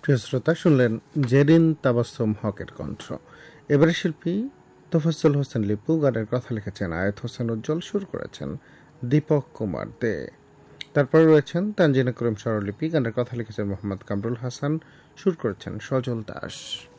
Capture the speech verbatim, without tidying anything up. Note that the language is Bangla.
প্রিয় শ্রোতা, শুনলেন জেরিন তাবাসসুম হকের কণ্ঠ। এবারে শিল্পী তোফাজ্জল হোসেন লিপু, গানের কথা লিখেছেন আয়াত হোসেন উজ্জ্বল, সুর করেছেন দীপক কুমার দে। তারপরে রয়েছেন তানজিনা করিম স্বরলিপি, গানের কথা লিখেছেন মোহাম্মদ কামরুল হাসান, সুর করেছেন সজল দাস।